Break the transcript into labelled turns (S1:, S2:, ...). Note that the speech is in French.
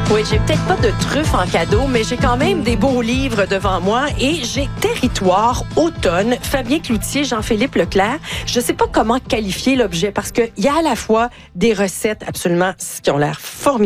S1: Oui, j'ai peut-être pas de truffes en cadeau, mais j'ai quand même des beaux livres devant moi et j'ai Territoire automne, Fabien Cloutier, Jean-Philippe Leclerc. Je sais pas comment qualifier l'objet parce qu'il y a à la fois des recettes absolument qui ont l'air formidables